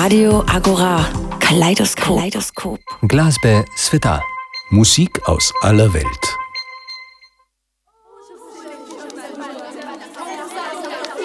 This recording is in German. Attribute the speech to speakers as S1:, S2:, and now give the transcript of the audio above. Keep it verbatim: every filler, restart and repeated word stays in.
S1: Radio Agora. Kaleidoskop. Kaleidoskop.
S2: Glazbe sveta. Musik aus aller Welt.